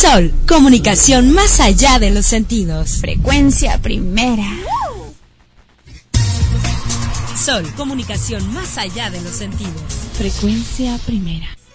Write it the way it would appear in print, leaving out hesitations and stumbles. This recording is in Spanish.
Sol, comunicación más allá de los sentidos. Frecuencia primera. Sol, comunicación más allá de los sentidos. Frecuencia primera.